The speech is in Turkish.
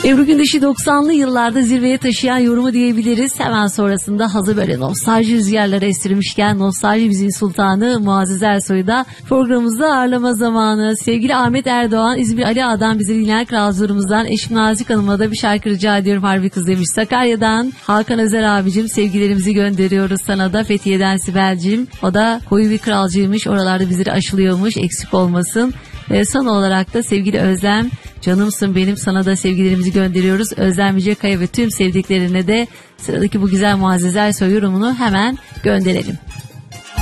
Ebru Gündeş'i 90'lı yıllarda zirveye taşıyan yorumu diyebiliriz. Hemen sonrasında hazır böyle nostalji rüzgarları estirmişken nostalji müziğin sultanı Muazzez Ersoy'u da programımızda ağırlama zamanı. Sevgili Ahmet Erdoğan, İzmir Ali Ağa'dan bizi dinleyen kralcılarımızdan eşim Nazik Hanım'a da bir şarkı rica ediyorum. Harbi kız demiş. Sakarya'dan Hakan Özer abicim, sevgilerimizi gönderiyoruz sana da. Fethiye'den Sibel'cim, o da koyu bir kralcıymış, oralarda bizleri aşılıyormuş, eksik olmasın. Ve son olarak da sevgili Özlem, canımsın benim, sana da sevgilerimizi gönderiyoruz. Özlem Yücekaya ve tüm sevdiklerine de sıradaki bu güzel Muazzez Ersoy yorumunu hemen gönderelim.